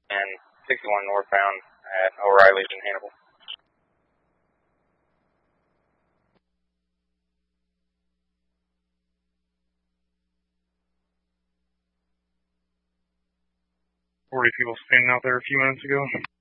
and 61 northbound at O'Reilly's in Hannibal. People standing out there a few minutes ago.